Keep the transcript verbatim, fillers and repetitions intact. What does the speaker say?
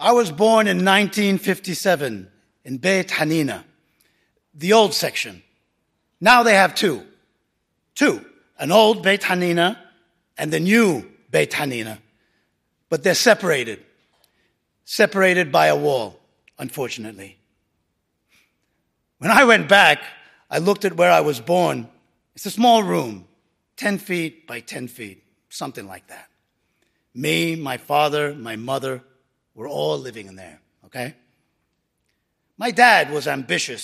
I was born in nineteen fifty-seven in Beit Hanina, the old section. Now they have two. Two. An old Beit Hanina and the new Beit Hanina. But they're separated. Separated by a wall, unfortunately. When I went back, I looked at where I was born. It's a small room, ten feet by ten feet, something like that. Me, my father, my mother, we're all living in there, okay? My dad was ambitious.